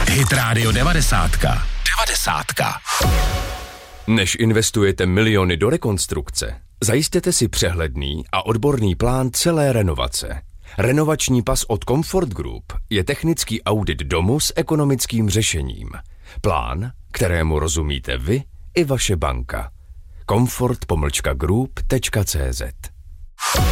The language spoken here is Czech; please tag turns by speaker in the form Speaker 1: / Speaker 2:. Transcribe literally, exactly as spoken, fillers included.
Speaker 1: Hit Radio devadesátka. Devadesátka.
Speaker 2: Než investujete miliony do rekonstrukce, zajistěte si přehledný a odborný plán celé renovace. Renovační pas od Comfort Group je technický audit domu s ekonomickým řešením. Plán, kterému rozumíte vy i vaše banka. comfort pomlčka group tečka cé zet.